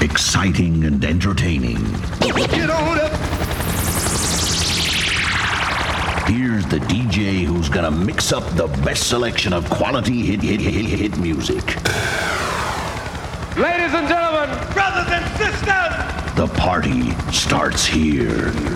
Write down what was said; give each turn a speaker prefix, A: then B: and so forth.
A: Exciting and entertaining.
B: Get on up.
A: Here's the DJ who's gonna mix up the best selection of quality hit music.
C: Ladies and gentlemen,
B: Brothers and sisters.
A: The party starts here.